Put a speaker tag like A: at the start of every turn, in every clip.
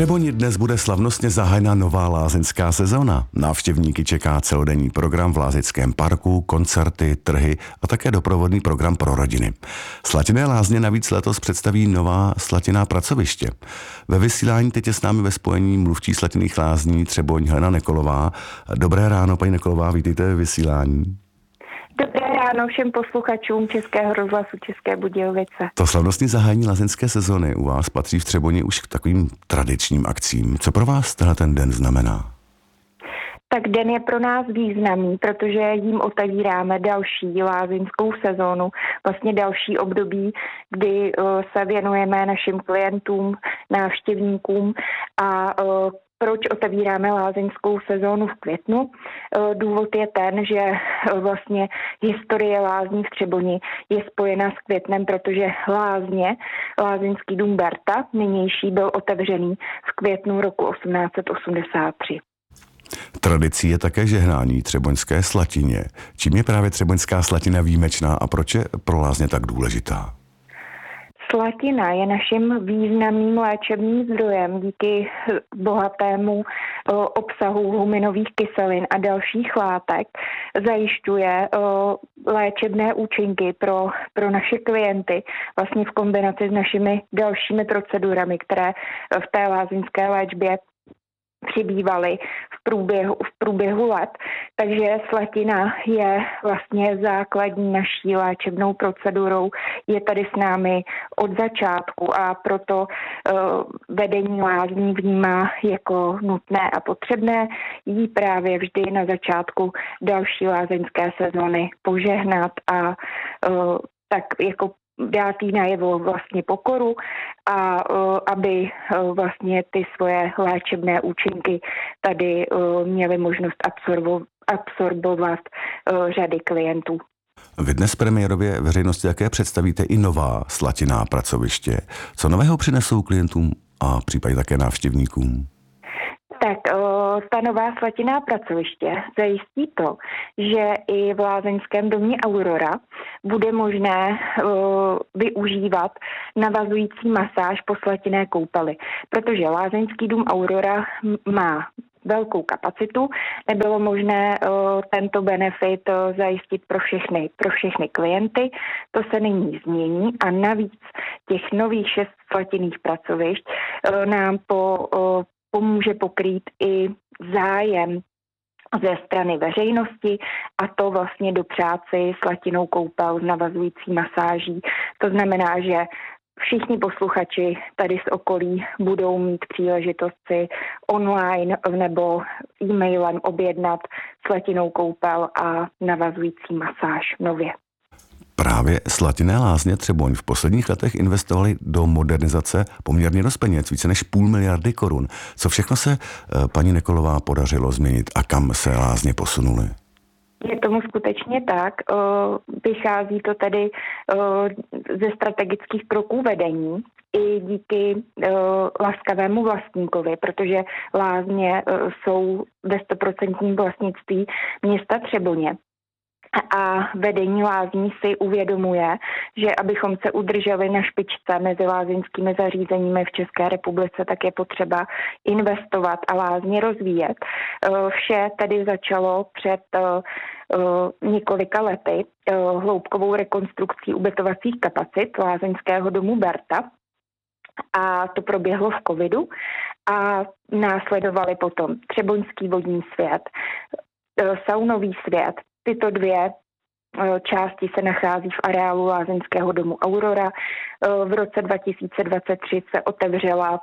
A: Třeboni dnes bude slavnostně zahájena nová lázeňská sezóna. Návštěvníky čeká celodenní program v Lázeňském parku, koncerty, trhy a také doprovodný program pro rodiny. Slatinné lázně navíc letos představí nová slatinná pracoviště. Ve vysílání teď je s námi ve spojení mluvčí Slatinných lázní Třeboň Helena Nekolová. Dobré ráno, paní Nekolová, vítejte ve vysílání.
B: Dobré ráno všem posluchačům Českého rozhlasu České Budějovice.
A: To slavnostní zahájení lázeňské sezony u vás patří v Třeboni už k takovým tradičním akcím. Co pro vás ten den znamená?
B: Tak den je pro nás významný, protože jím otevíráme další lázeňskou sezónu, vlastně další období, kdy se věnujeme našim klientům, návštěvníkům a proč otevíráme lázeňskou sezónu v květnu? Důvod je ten, že vlastně historie lázní v Třeboni je spojena s květnem, protože lázeňský dům Berta, nynější, byl otevřený v květnu roku 1883.
A: Tradicí je také žehnání třeboňské slatině. Čím je právě třeboňská slatina výjimečná a proč je pro lázně tak důležitá?
B: Slatina je naším významným léčebným zdrojem díky bohatému obsahu huminových kyselin a dalších látek. Zajišťuje léčebné účinky pro naše klienty vlastně v kombinaci s našimi dalšími procedurami, které v té lázeňské léčbě přibývaly v průběhu let. Takže slatina je vlastně základní naší léčebnou procedurou. Je tady s námi od začátku a proto vedení lázní vnímá jako nutné a potřebné jí právě vždy na začátku další lázeňské sezóny požehnat a tak jako dát jí najevo vlastně pokoru a aby vlastně ty svoje léčebné účinky tady měly možnost absorbovat řady klientů.
A: Vy dnes premiérově veřejnosti také představíte i nová slatinná pracoviště. Co nového přinesou klientům a případně také návštěvníkům?
B: Tak ta nová slatinná pracoviště zajistí to, že i v lázeňském domě Aurora bude možné využívat navazující masáž po slatinné koupeli, protože lázeňský dům Aurora má velkou kapacitu, nebylo možné tento benefit zajistit pro všechny klienty, to se nyní změní a navíc těch nových 6 slatinných pracovišť nám pomůže pokrýt i zájem ze strany veřejnosti a to vlastně dopřát si slatinou koupel s navazující masáží. To znamená, že všichni posluchači tady z okolí budou mít příležitost si online nebo e-mailem objednat slatinou koupel a navazující masáž nově.
A: Právě Slatinné lázně Třeboň v posledních letech investovali do modernizace poměrně dost peněz, více než 500 miliardy korun. Co všechno se paní Nekolová podařilo změnit a kam se lázně posunuly?
B: Je tomu skutečně tak. Vychází to tedy ze strategických kroků vedení i díky laskavému vlastníkovi, protože lázně jsou ve 100% vlastnictví města Třeboně. A vedení lázní si uvědomuje, že abychom se udrželi na špičce mezi lázeňskými zařízeními v České republice, tak je potřeba investovat a lázně rozvíjet. Vše tedy začalo před několika lety hloubkovou rekonstrukcí ubytovacích kapacit lázeňského domu Berta. A to proběhlo v covidu a následovali potom Třeboňský vodní svět, saunový svět. Tyto dvě části se nachází v areálu lázeňského domu Aurora. V roce 2023 se otevřela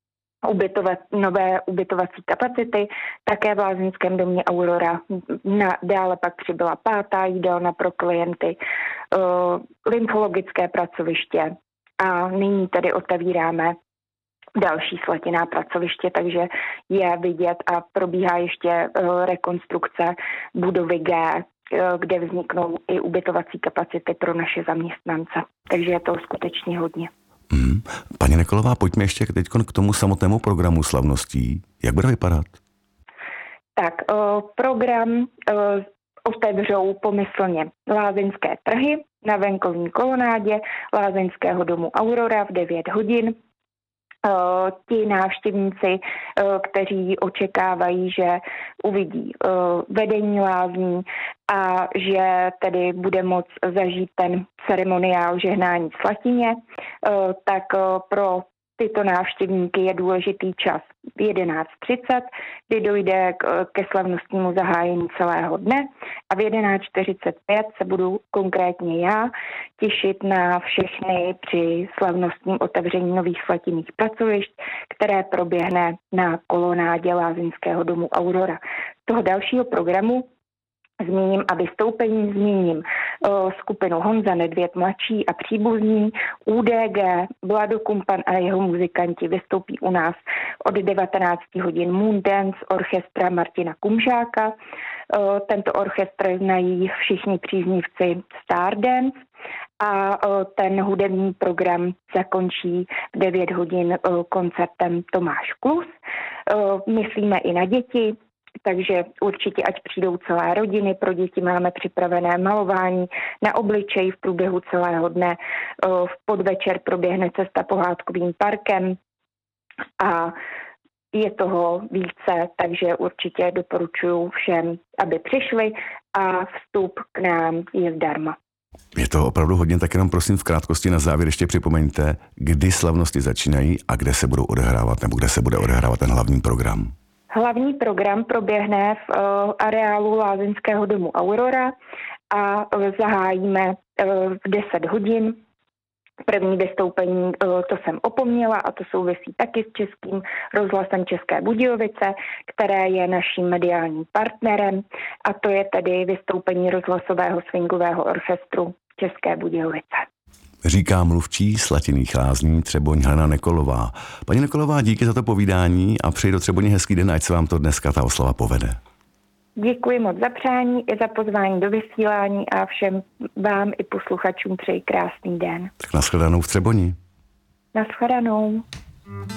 B: nové ubytovací kapacity, také v lázeňském domě Aurora. Dále pak přibyla 5. jídelna pro klienty, lymfologické pracoviště a nyní tady otevíráme další slatinná pracoviště, takže je vidět a probíhá ještě rekonstrukce budovy G, kde vzniknou i ubytovací kapacity pro naše zaměstnance. Takže je to skutečně hodně.
A: Paní Nekolová, pojďme ještě teď k tomu samotnému programu slavností. Jak bude vypadat?
B: Tak program otevřou pomyslně lázeňské trhy na venkovní kolonádě lázeňského domu Aurora v 9 hodin. ti návštěvníci, kteří očekávají, že uvidí vedení lázní a že tedy bude moct zažít ten ceremoniál žehnání Slatině, tak pro tyto návštěvníky je důležitý čas 11:30, kdy dojde ke slavnostnímu zahájení celého dne a v 11:45 se budu konkrétně já těšit na všechny při slavnostním otevření nových slatinných pracovišť, které proběhne na kolonádě lázeňského domu Aurora. Z toho dalšího programu zmíním a vystoupení zmíním skupinu Honza Nedvěd mladší a příbuzní, UDG, Vlado Kumpan a jeho muzikanti vystoupí u nás od 19 hodin Moon Dance orchestra Martina Kumžáka. Tento orchestr znají všichni příznivci Stardance a ten hudební program zakončí v 9 hodin koncertem Tomáš Klus. Myslíme i na děti, takže určitě ať přijdou celé rodiny. Pro děti máme připravené malování na obličej v průběhu celého dne. V podvečer proběhne cesta pohádkovým parkem a je toho více, takže určitě doporučuji všem, aby přišli a vstup k nám je zdarma.
A: Je to opravdu hodně, tak jenom prosím v krátkosti na závěr ještě připomeňte, kdy slavnosti začínají a kde se budou odehrávat, nebo kde se bude odehrávat ten hlavní program.
B: Hlavní program proběhne v areálu lázeňského domu Aurora a zahájíme v 10 hodin. První vystoupení, to jsem opomněla a to souvisí taky s Českým rozhlasem České Budějovice, které je naším mediálním partnerem a to je tedy vystoupení rozhlasového swingového orchestru České Budějovice.
A: Říká mluvčí Slatinných lázní Třeboň Hana Nekolová. Paní Nekolová, díky za to povídání a přeji do Třeboně hezký den, ať se vám to dneska ta oslava povede.
B: Děkuji moc za přání i za pozvání do vysílání a všem vám i posluchačům přeji krásný den.
A: Tak nashledanou v Třeboni.
B: Nashledanou.